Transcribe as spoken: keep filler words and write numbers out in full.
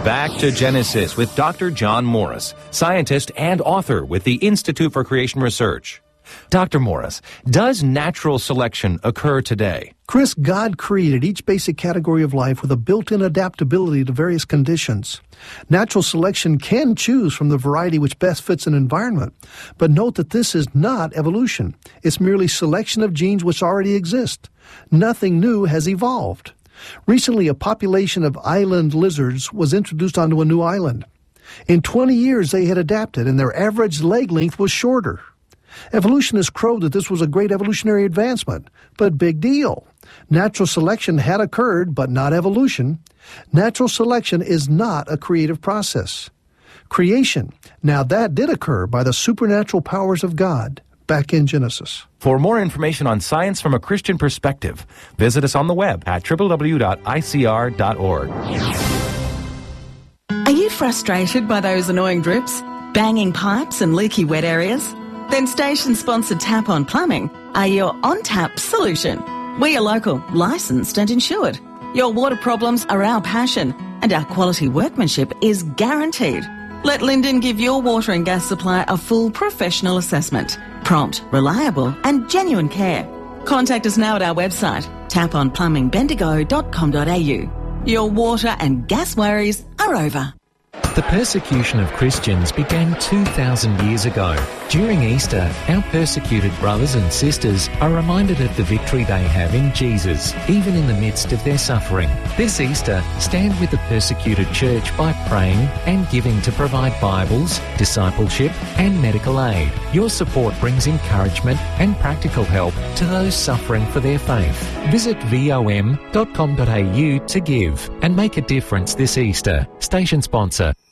Back to Genesis with Doctor John Morris, scientist and author with the Institute for Creation Research. Doctor Morris, does natural selection occur today? Chris, God created each basic category of life with a built-in adaptability to various conditions. Natural selection can choose from the variety which best fits an environment, but note that this is not evolution. It's merely selection of genes which already exist. Nothing new has evolved. Recently, a population of island lizards was introduced onto a new island. In twenty years, they had adapted, and their average leg length was shorter. Evolutionists crowed that this was a great evolutionary advancement, but big deal. Natural selection had occurred, but not evolution. Natural selection is not a creative process. Creation, now that did occur by the supernatural powers of God, back in Genesis. For more information on science from a Christian perspective, visit us on the web at w w w dot i c r dot org. Are you frustrated by those annoying drips, banging pipes and leaky wet areas? Then station-sponsored Tap On Plumbing are your on-tap solution. We are local, licensed and insured. Your water problems are our passion, and our quality workmanship is guaranteed. Let Linden give your water and gas supply a full professional assessment. Prompt, reliable and genuine care. Contact us now at our website, tap on plumbing bendigo dot com dot a u. Your water and gas worries are over. The persecution of Christians began two thousand years ago. During Easter, our persecuted brothers and sisters are reminded of the victory they have in Jesus, even in the midst of their suffering. This Easter, stand with the persecuted church by praying and giving to provide Bibles, discipleship and medical aid. Your support brings encouragement and practical help to those suffering for their faith. Visit vom dot com dot a u to give and make a difference this Easter. Station sponsor,